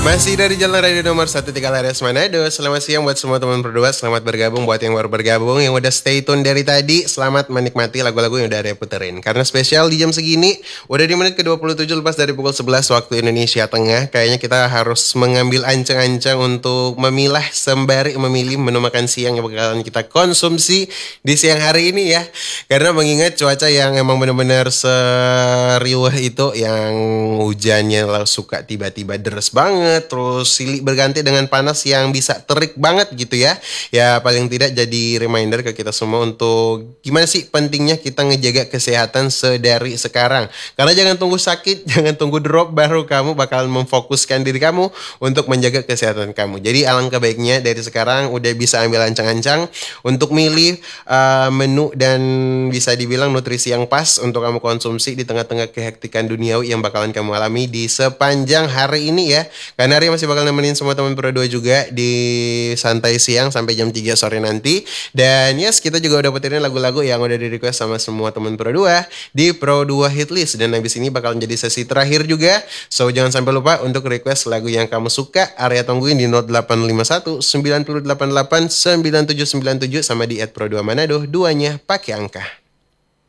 Masih dari Jalan Radio nomor 13 Laras Manado. Selamat siang buat semua teman berdua. Selamat bergabung buat yang baru bergabung. Yang udah stay tune dari tadi, selamat menikmati lagu-lagu yang udah ada puterin. Karena spesial di jam segini, udah di menit ke-27 lepas dari pukul 11 waktu Indonesia Tengah. Kayaknya kita harus mengambil ancang-ancang untuk memilah sembari memilih menu makan siang yang bakalan kita konsumsi di siang hari ini ya. Karena mengingat cuaca yang emang benar-benar seriuh itu, yang hujannya suka tiba-tiba deres banget, terus silih berganti dengan panas yang bisa terik banget gitu ya. Ya paling tidak jadi reminder ke kita semua untuk gimana sih pentingnya kita ngejaga kesehatan sedari sekarang. Karena jangan tunggu sakit, jangan tunggu drop baru kamu bakal memfokuskan diri kamu untuk menjaga kesehatan kamu. Jadi alangkah baiknya dari sekarang udah bisa ambil ancang-ancang untuk milih menu dan bisa dibilang nutrisi yang pas untuk kamu konsumsi di tengah-tengah kehektikan duniawi yang bakalan kamu alami di sepanjang hari ini ya. Karena hari masih bakal nemenin semua teman Pro 2 juga di santai siang sampai jam 3 sore nanti. Dan yes, kita juga udah puterin lagu-lagu yang udah di request sama semua teman Pro 2 di Pro 2 Hitlist. Dan habis ini bakal jadi sesi terakhir juga. So jangan sampai lupa untuk request lagu yang kamu suka. Area tungguin di 0851 988 9797 sama di @pro2manado, duanya pakai angka.